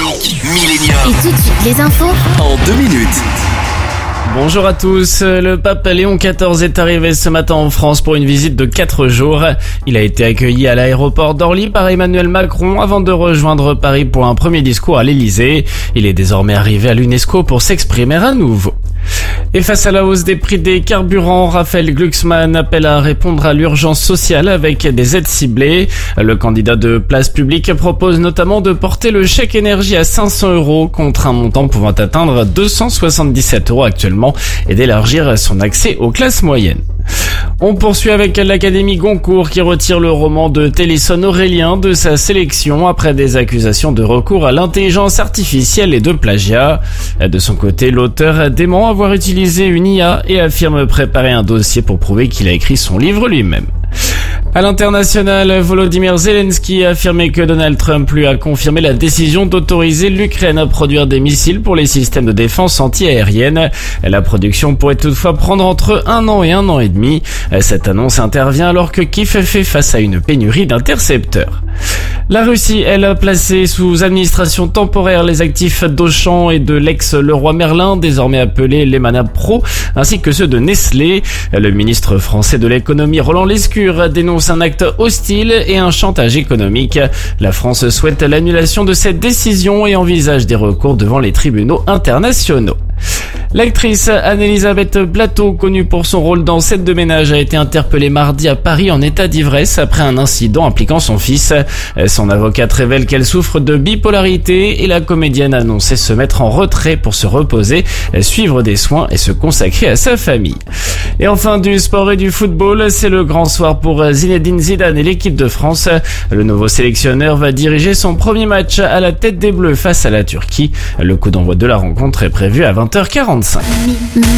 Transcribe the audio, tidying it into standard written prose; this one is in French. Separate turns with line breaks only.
Millennium.
Et tout de suite, les infos.
En 2 minutes.
Bonjour à tous, le pape Léon XIV est arrivé ce matin en France pour une visite de 4 jours. Il a été accueilli à l'aéroport d'Orly par Emmanuel Macron avant de rejoindre Paris pour un premier discours à l'Elysée. Il est désormais arrivé à l'UNESCO pour s'exprimer à nouveau. Et face à la hausse des prix des carburants, Raphaël Glucksmann appelle à répondre à l'urgence sociale avec des aides ciblées. Le candidat de Place Publique propose notamment de porter le chèque énergie à 500 € contre un montant pouvant atteindre 277 € actuellement et d'élargir son accès aux classes moyennes. On poursuit avec l'Académie Goncourt qui retire le roman de Télisson Aurélien de sa sélection après des accusations de recours à l'intelligence artificielle et de plagiat. De son côté, l'auteur dément avoir utilisé une IA et affirme préparer un dossier pour prouver qu'il a écrit son livre lui-même. À l'international, Volodymyr Zelensky a affirmé que Donald Trump lui a confirmé la décision d'autoriser l'Ukraine à produire des missiles pour les systèmes de défense anti-aérienne. La production pourrait toutefois prendre entre 1 an et 1 an et demi. Cette annonce intervient alors que Kiev fait face à une pénurie d'intercepteurs. La Russie, elle, a placé sous administration temporaire les actifs d'Auchan et de l'ex-Leroy Merlin, désormais appelés Lemana Pro, ainsi que ceux de Nestlé. Le ministre français de l'économie Roland Lescure dénonce un acte hostile et un chantage économique. La France souhaite l'annulation de cette décision et envisage des recours devant les tribunaux internationaux. L'actrice Anne-Elisabeth Blateau, connue pour son rôle dans Scène de ménage, a été interpellée mardi à Paris en état d'ivresse après un incident impliquant son fils. Son avocate révèle qu'elle souffre de bipolarité et la comédienne a annoncé se mettre en retrait pour se reposer, suivre des soins et se consacrer à sa famille. Et enfin, du sport et du football, c'est le grand soir pour Zinedine Zidane et l'équipe de France. Le nouveau sélectionneur va diriger son premier match à la tête des Bleus face à la Turquie. Le coup d'envoi de la rencontre est prévu à 20h45.